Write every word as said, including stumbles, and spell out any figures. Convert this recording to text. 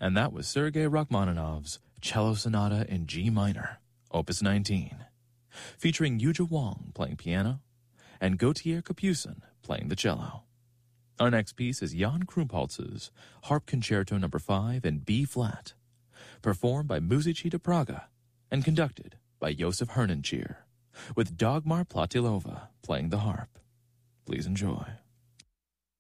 And that was Sergei Rachmaninoff's Cello Sonata in G minor, Opus nineteen, featuring Yuja Wang playing piano and Gautier Capucin playing the cello. Our next piece is Jan Krumpholz's Harp Concerto number five in B-flat, performed by Muzici de Praga and conducted by Josef Hernancier, with Dagmar Platilova playing the harp. Please enjoy.